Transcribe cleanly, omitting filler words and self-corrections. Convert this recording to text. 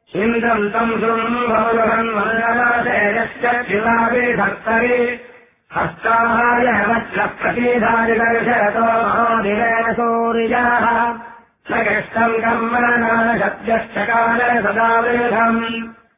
इन्द्रम् तम् शृम्भोरुहन् मङ्गलाशयश्च शिवाभिधर्तरि हस्ताय वज्रप्रतीधाय दर्शयतो महादिवेन सूर्याः न कृष्टम् कर्मणाशब्दश्चकार सदा वेधम्